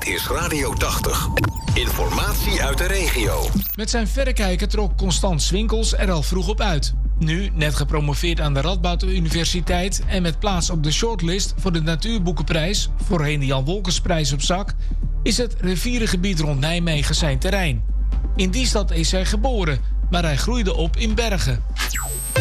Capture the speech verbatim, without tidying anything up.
Dit is Radio tachtig. Informatie uit de regio. Met zijn verrekijker trok Constant Swinkels er al vroeg op uit. Nu, net gepromoveerd aan de Radboud Universiteit en met plaats op de shortlist voor de Natuurboekenprijs, voorheen de Jan Wolkersprijs op zak, is het rivierengebied rond Nijmegen zijn terrein. In die stad is hij geboren, maar hij groeide op in Bergen.